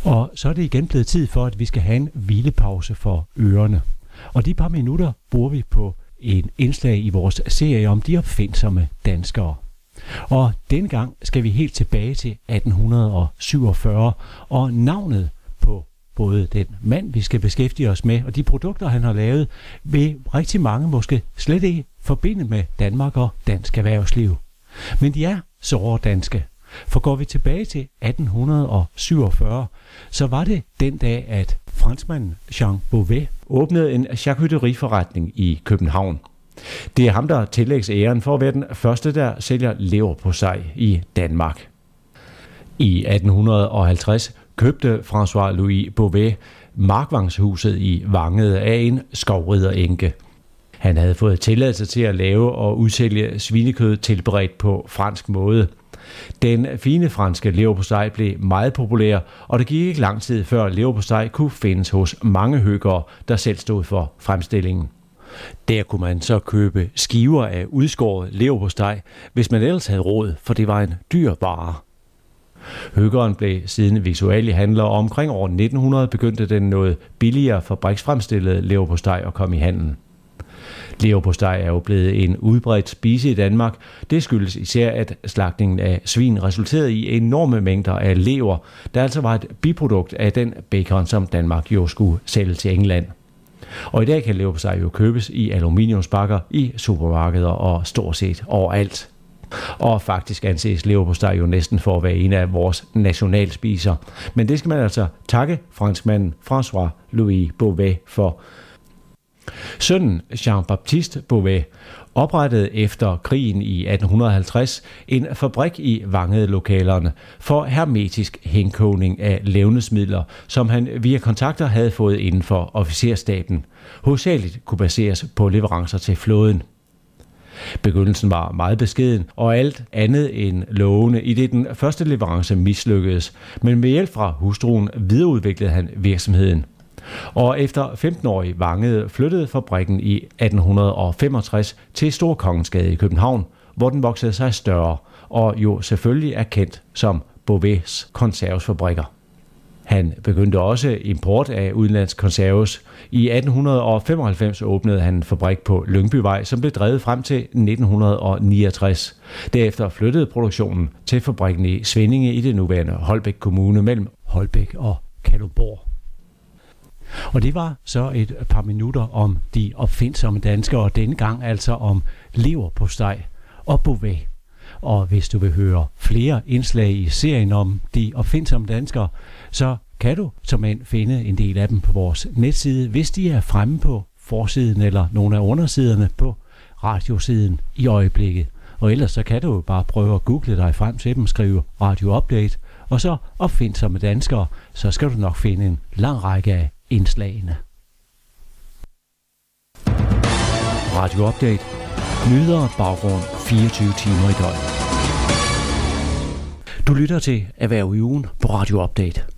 Og så er det igen blevet tid for, at vi skal have en hvilepause for ørerne. Og de par minutter bruger vi på en indslag i vores serie om de opfindsomme danskere. Og denne gang skal vi helt tilbage til 1847, og navnet på både den mand, vi skal beskæftige os med, og de produkter, han har lavet, vil rigtig mange måske slet ikke forbinde med Danmark og dansk erhvervsliv. Men de er såre danske. For går vi tilbage til 1847, så var det den dag, at franskmanden Jean Beauvais åbnede en charcuterieforretning i København. Det er ham, der tillægges æren for at være den første, der sælger leverpostej i Danmark. I 1850 købte François-Louis Beauvais Markvangshuset i Vangede af en skovriderenke. Han havde fået tilladelse til at lave og udsælge svinekød tilberedt på fransk måde. Den fine franske leverpostej blev meget populær, og det gik ikke lang tid før leverpostej kunne findes hos mange høkere, der selv stod for fremstillingen. Der kunne man så købe skiver af udskåret leverpostej, hvis man ellers havde råd, for det var en dyr vare. Høkeren blev siden visualiehandler, og omkring år 1900 begyndte den noget billigere fabriksfremstillede leverpostej at komme i handel. Leverpostej er jo blevet en udbredt spise i Danmark. Det skyldes især, at slagtningen af svin resulterede i enorme mængder af lever, der altså var et biprodukt af den bacon, som Danmark jo skulle sælge til England. Og i dag kan leverpostej jo købes i aluminiumspakker i supermarkeder og stort set overalt. Og faktisk anses leverpostej jo næsten for at være en af vores nationalspiser. Men det skal man altså takke franskmanden François-Louis Beauvais for. Sønnen Jean-Baptiste Beauvais oprettede efter krigen i 1850 en fabrik i Vangede-lokalerne for hermetisk henkogning af levnedsmidler, som han via kontakter havde fået inden for officerstaben. Hovedsageligt kunne baseres på leverancer til flåden. Begyndelsen var meget beskeden og alt andet end lovende, i det den første leverance mislykkedes, men med hjælp fra hustruen videreudviklede han virksomheden. Og efter 15 år i Vangede flyttede fabrikken i 1865 til Storkongensgade i København, hvor den voksede sig større og jo selvfølgelig er kendt som Beauvais konservesfabrikker. Han begyndte også import af udenlandsk konserves. I 1895 åbnede han en fabrik på Lyngbyvej, som blev drevet frem til 1969. Derefter flyttede produktionen til fabrikken i Svindinge i det nuværende Holbæk Kommune mellem Holbæk og Kalundborg. Og det var så et par minutter om de opfindsomme danskere, og denne gang altså om leverpostej og Beauvais. Og hvis du vil høre flere indslag i serien om de opfindsomme danskere, så kan du som end finde en del af dem på vores netside, hvis de er fremme på forsiden eller nogle af undersiderne på radiosiden i øjeblikket. Og ellers så kan du bare prøve at google dig frem til dem, skrive Radio Update, og så opfindsomme danskere, så skal du nok finde en lang række af indslagene. Radio Update. Nyheder og baggrund 24 timer i døgnet. Du lytter til Erhverv i ugen på Radio Update.